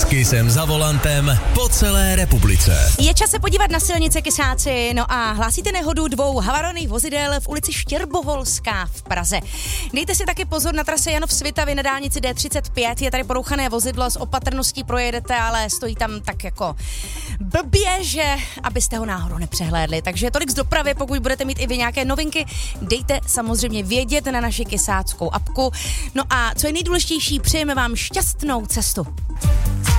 Kysem za volantem po celé republice. Je čas se podívat na silnice, kysáci. No a hlásíte nehodu 2 havarijních vozidel v ulici Štěrboholská v Praze. Dejte si taky pozor na trase Janov Svitavy na dálnici D35. Je tady porouchané vozidlo, s opatrností projedete, ale stojí tam tak jako blbě, že abyste ho náhodou nepřehlédli. Takže tolik z dopravy, pokud budete mít i vy nějaké novinky, dejte samozřejmě vědět na naši kysáckou apku. No a co je nejdůležitější, přejeme vám šťastnou cestu.